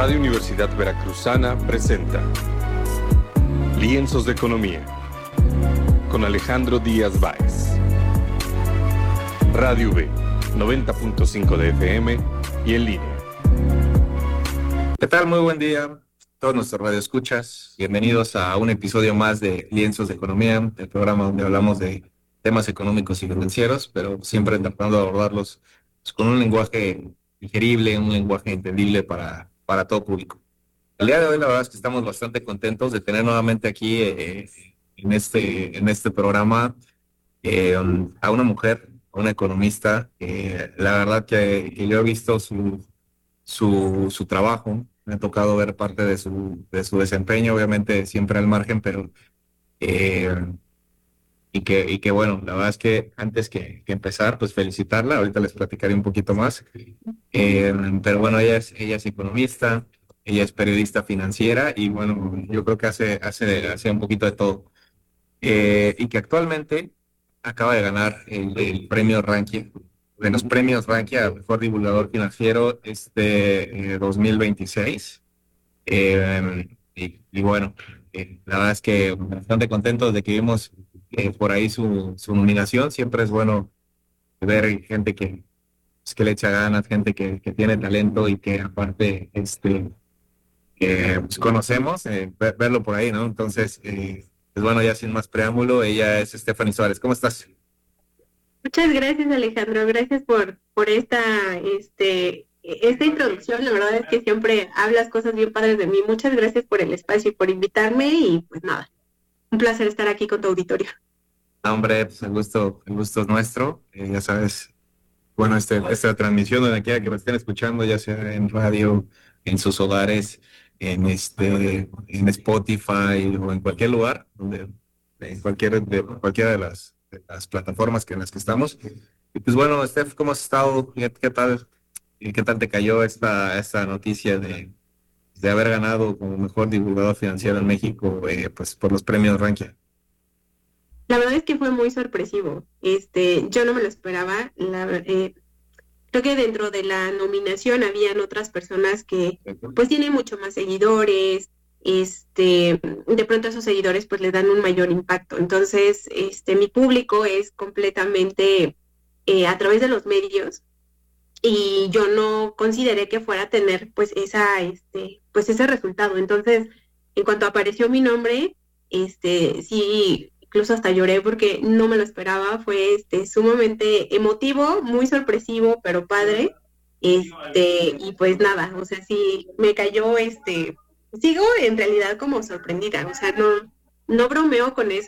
Radio Universidad Veracruzana presenta Lienzos de Economía con Alejandro Díaz Báez. Radio V, 90.5 de FM y en línea. ¿Qué tal? Muy buen día a todos nuestros radioescuchas. Bienvenidos a un episodio más de Lienzos de Economía, el programa donde hablamos de temas económicos y financieros, pero siempre tratando de abordarlos pues, con un lenguaje digerible, un lenguaje entendible para todo público. El día de hoy la verdad es que estamos bastante contentos de tener nuevamente aquí en este programa a una mujer, a una economista. La verdad que yo he visto su trabajo, me ha tocado ver parte de su desempeño, obviamente siempre al margen, pero y que bueno, la verdad es que antes que empezar, pues felicitarla, ahorita les platicaré un poquito más. Pero bueno, ella es economista, ella es periodista financiera y bueno, yo creo que hace un poquito de todo. Y que actualmente acaba de ganar el premio Rankia, de los premios Rankia a Mejor Divulgador Financiero 2026. Y bueno, la verdad es que bastante contentos de que vimos por ahí su nominación. Siempre es bueno ver gente que le echa ganas, gente que tiene talento y que aparte pues conocemos, verlo por ahí, ¿no? Entonces, pues bueno, ya sin más preámbulo, ella es Stephanie Suárez. ¿Cómo estás? Muchas gracias, Alejandro. Gracias por esta introducción. La verdad es que siempre hablas cosas bien padres de mí. Muchas gracias por el espacio y por invitarme. Y pues nada, un placer estar aquí con tu auditorio. Hombre, pues el gusto es nuestro. Ya sabes, bueno, esta transmisión, donde quiera que me estén escuchando, ya sea en radio, en sus hogares, en Spotify o en cualquier lugar, cualquiera de las plataformas en las que estamos. Y pues bueno, Steph, ¿cómo has estado? ¿Qué tal? ¿Y qué tal te cayó esta noticia de haber ganado como mejor divulgador financiero en México, pues por los premios Rankia? La verdad es que fue muy sorpresivo. Yo no me lo esperaba. Creo que dentro de la nominación habían otras personas que pues tienen mucho más seguidores. De pronto esos seguidores pues le dan un mayor impacto. Entonces, mi público es completamente a través de los medios y yo no consideré que fuera a tener pues pues ese resultado. Entonces, en cuanto apareció mi nombre, sí, incluso hasta lloré porque no me lo esperaba. Fue sumamente emotivo, muy sorpresivo, pero padre. Y pues nada, o sea, sí me cayó sigo en realidad como sorprendida, o sea, no bromeo con eso.